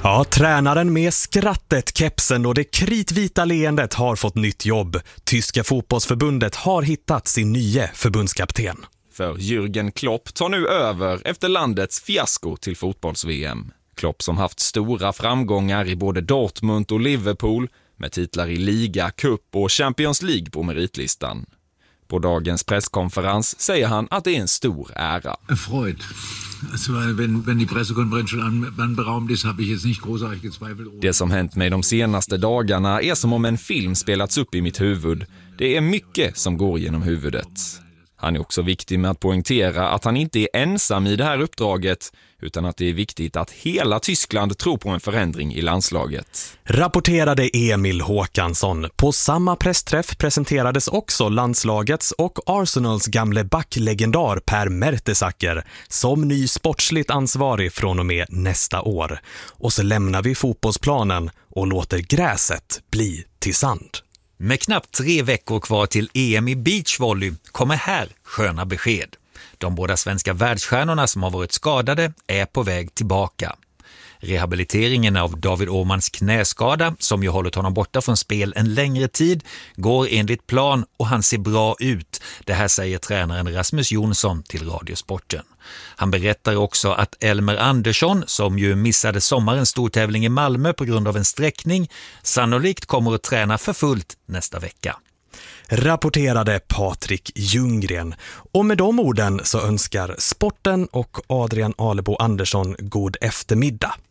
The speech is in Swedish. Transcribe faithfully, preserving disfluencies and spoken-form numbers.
Ja, tränaren med skrattet, kepsen och det kritvita leendet har fått nytt jobb. Tyska fotbollsförbundet har hittat sin nya förbundskapten. För Jürgen Klopp tar nu över efter landets fiasko till fotbolls-V M. Klopp som haft stora framgångar i både Dortmund och Liverpool med titlar i Liga, Cup och Champions League på meritlistan. På dagens presskonferens säger han att det är en stor ära. Erfreut. Also, wenn, wenn die Pressekonferenz schon anberaumt ist, habe ich jetzt nicht großartig gezweifelt. Det som hänt mig de senaste dagarna är som om en film spelats upp i mitt huvud. Det är mycket som går genom huvudet. Han är också viktig med att poängtera att han inte är ensam i det här uppdraget, utan att det är viktigt att hela Tyskland tror på en förändring i landslaget. Rapporterade Emil Håkansson. På samma pressträff presenterades också landslagets och Arsenals gamle backlegendar Per Mertesacker som ny sportsligt ansvarig från och med nästa år. Och så lämnar vi fotbollsplanen och låter gräset bli till sand. Med knappt tre veckor kvar till E M i beachvolley kommer här sköna besked. De båda svenska världsstjärnorna som har varit skadade är på väg tillbaka. Rehabiliteringen av David Åhmans knäskada, som ju hållit honom borta från spel en längre tid, går enligt plan och han ser bra ut. Det här säger tränaren Rasmus Jonsson till Radiosporten. Han berättar också att Elmer Andersson, som ju missade sommarens stortävling i Malmö på grund av en sträckning, sannolikt kommer att träna för fullt nästa vecka. Rapporterade Patrik Ljunggren. Och med de orden så önskar Sporten och Adrian Alebo Andersson god eftermiddag.